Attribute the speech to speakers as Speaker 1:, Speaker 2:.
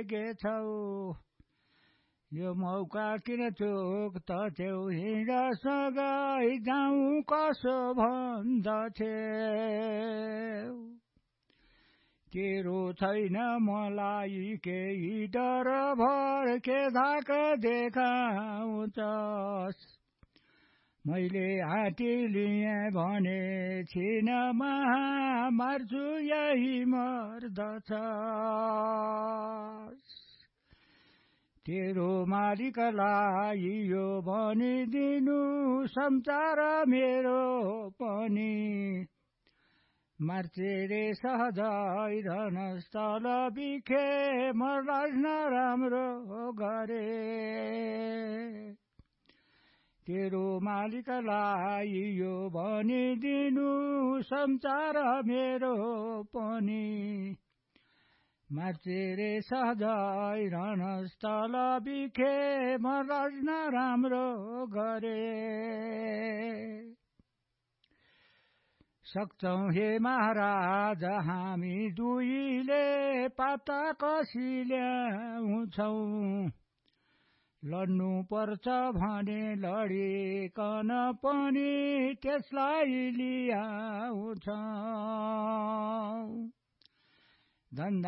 Speaker 1: लागेछौ यो मौका किन चोक त छेउ हिँडसँगै जाउँ कसो भन्दथे तेरो छैन मलाई केही डर भड्के धाक देखाउँछस् मैले हाटी लिएँ भने छिनमा मार्छु यही मर्दछस् तेरो मालिकलाई यो भनिदिनु संसार मेरो पनि मार्चे रे सहजै रहनस् तल बिखे मर्लास् नराम्रो गरे तेरो मालिकलाई यो भनिदिनु संसार मेरो पनि मार्चे रे सहजै रहनस् तल बिखे मर्लास् नराम्रो गरे सक्छौं हे महाराज हामी दुईले पाता कसी ल्याउँछौं लड्नु पर्छ भने लडिकन पनि त्यसलाई लियाउँछौं